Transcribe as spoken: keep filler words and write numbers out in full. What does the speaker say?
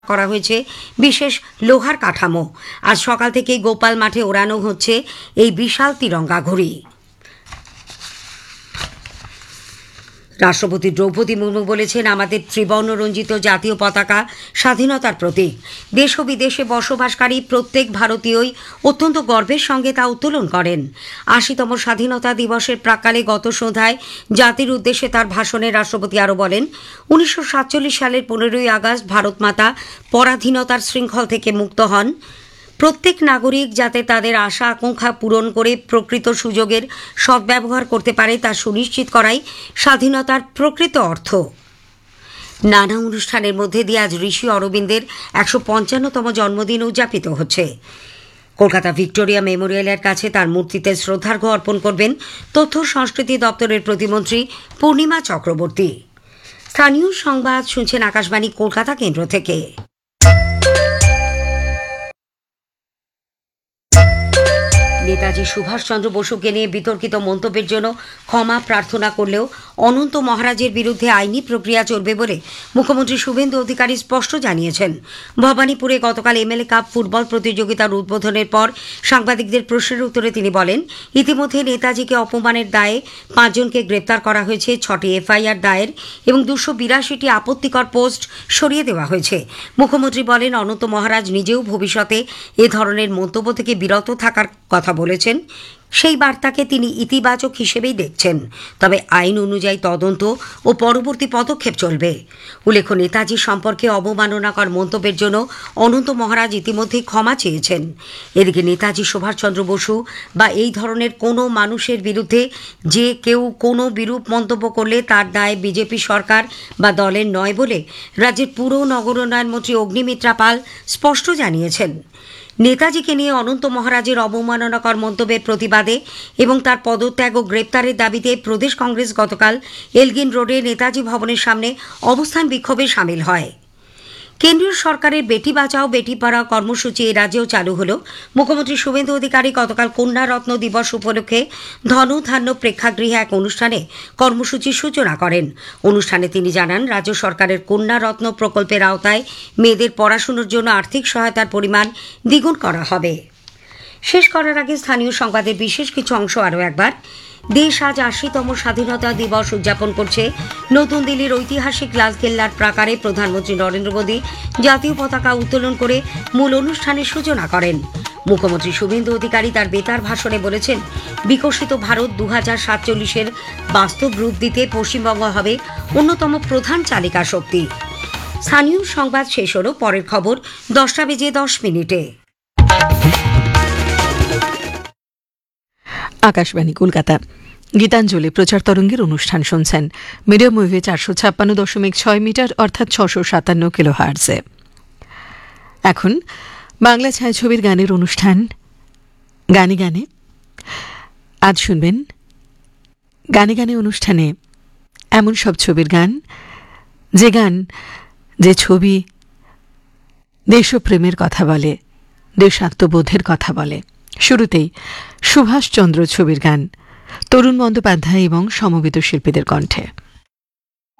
করা হয়েছে বিশেষ লোহার কাঠামো। আজ সকাল থেকেই গোপাল মাঠে ওড়ানো হচ্ছে এই বিশাল তিরঙ্গা ঘুড়ি। রাষ্ট্রপতি দ্রৌপদী মুর্মু বলেছেন, আমাদের ত্রিবর্ণরঞ্জিত জাতীয় পতাকা স্বাধীনতার প্রতীক। দেশ ও বিদেশে বসবাসকারী প্রত্যেক ভারতীয়ই অত্যন্ত গর্বের সঙ্গে তা উত্তোলন করেন। আশিতম স্বাধীনতা দিবসের প্রাক্কালে গত সন্ধ্যায় জাতির উদ্দেশ্যে তার ভাষণে রাষ্ট্রপতি আরও বলেন, উনিশশো সাতচল্লিশ সালের পনেরোই আগস্ট ভারত মাতা পরাধীনতার শৃঙ্খল থেকে মুক্ত হন। প্রত্যেক নাগরিক যাতে তাদের আশা আকাঙ্ক্ষা পূরণ করে প্রকৃত সুযোগের সদ্ব্যবহার করতে পারে তা সুনিশ্চিত করাই স্বাধীনতার প্রকৃত অর্থ। নানা অনুষ্ঠানের মধ্যে দিয়ে আজ ঋষি অরবিন্দের একশো পঞ্চান্নতম জন্মদিন উদযাপিত হচ্ছে। কলকাতা ভিক্টোরিয়া মেমোরিয়ালের কাছে তার মূর্তিতে শ্রদ্ধার্ঘ্য অর্পণ করবেন তথ্য সংস্কৃতি দপ্তরের প্রতিমন্ত্রী পূর্ণিমা চক্রবর্তী। স্থানীয় সংবাদ শুনছেন আকাশবাণী কলকাতা কেন্দ্র থেকে। নেতাজি সুভাষচন্দ্র বসুকে নিয়ে বিতর্কিত মন্তব্যের জন্য ক্ষমা প্রার্থনা করলেও অনন্ত মহারাজের বিরুদ্ধে আইনি প্রক্রিয়া চলবে বলে মুখ্যমন্ত্রী শুভেন্দু অধিকারী স্পষ্ট জানিয়েছেন। ভবানীপুরে গতকাল এমএলএ কাপ ফুটবল প্রতিযোগিতার উদ্বোধনের পর সাংবাদিকদের প্রশ্নের উত্তরে তিনি বলেন, ইতিমধ্যে নেতাজিকে অপমানের দায়ে পাঁচজনকে গ্রেপ্তার করা হয়েছে, ছটি এফআইআর দায়ের এবং দুশো বিরাশিটি আপত্তিকর পোস্ট সরিয়ে দেওয়া হয়েছে। মুখ্যমন্ত্রী বলেন, অনন্ত মহারাজ নিজেও ভবিষ্যতে এ ধরনের মন্তব্য থেকে বিরত থাকার কথা বলেছেন। সেই বার্তাকে তিনি ইতিবাচক হিসেবেই দেখছেন, তবে আইন অনুযায়ী তদন্ত ও পরবর্তী পদক্ষেপ চলবে। উল্লেখ্য, নেতাজি সম্পর্কে অবমাননাকর মন্তব্যের জন্য অনন্ত মহারাজ ইতিমধ্যেই ক্ষমা চেয়েছেন। এদিকে নেতাজি সুভাষচন্দ্র বসু বা এই ধরনের কোনো মানুষের বিরুদ্ধে যে কেউ কোনো বিরূপ মন্তব্য করলে তার দায় বিজেপি সরকার বা দলের নয় বলে রাজ্যের পুর নগরোন্নয়ন মন্ত্রী অগ্নিমিত্রা পাল স্পষ্ট জানিয়েছেন। নেতাজিকে নিয়ে অনন্ত মহারাজের অবমাননাকর মন্তব্যের প্রতিবাদে এবং তার পদত্যাগ ও গ্রেপ্তারের দাবিতে প্রদেশ কংগ্রেস গতকাল এলগিন রোডে নেতাজি ভবনের সামনে অবস্থান বিক্ষোভে সামিল হয়। কেন্দ্রীয় সরকারের বেটি বাঁচাও বেটি পড়াও কর্মসূচি এ রাজ্যেও চালু হল। মুখ্যমন্ত্রী শুভেন্দু অধিকারী গতকাল কন্যারত্ন দিবস উপলক্ষে ধনধান্য প্রেক্ষাগৃহে এক অনুষ্ঠানে কর্মসূচির সূচনা করেন। অনুষ্ঠানে তিনি জানান, রাজ্য সরকারের কন্যারত্ন প্রকল্পের আওতায় মেয়েদের পড়াশুনোর জন্য আর্থিক সহায়তার পরিমাণ দ্বিগুণ করা হবে। শেষ করার আগে স্থানীয় সংবাদের বিশেষ কিছু অংশ আরও একবার। দেশ আজ আশিতম স্বাধীনতা দিবস উদযাপন করছে। নতুন দিল্লির ঐতিহাসিক লালকেল্লার প্রাকারে প্রধানমন্ত্রী নরেন্দ্র মোদী জাতীয় পতাকা উত্তোলন করে মূল অনুষ্ঠানের সূচনা করেন। মুখ্যমন্ত্রী শুভেন্দু অধিকারী তার বেতার ভাষণে বলেছেন, বিকশিত ভারত দু হাজার সাতচল্লিশের বাস্তব রূপ দিতে পশ্চিমবঙ্গ হবে অন্যতম প্রধান চালিকা শক্তি। স্থানীয় সংবাদ শেষ হল। পরের খবর দশটা বেজে দশ মিনিটে। আকাশবাণী কলকাতা গীতাঞ্জলি প্রচার তরঙ্গের অনুষ্ঠান শুনছেন মিডিয়াম ওয়েভে চারশো ছাপ্পান্ন দশমিক ছয় মিটার অর্থাৎ ছশো সাতান্ন কিলো হার্টজে। এখন বাংলা ছায়াছবির গানের অনুষ্ঠান গানে গানে। আজ শুনবেন গানে গানে অনুষ্ঠানে এমন সব ছবির গান, যে গান যে ছবি দেশপ্রেমের কথা বলে, দেশাত্মবোধের কথা বলে। শুরুতেই সুভাষচন্দ্র ছবির গান, তরুণ বন্দ্যোপাধ্যায় এবং সমবেত শিল্পীদের কণ্ঠে।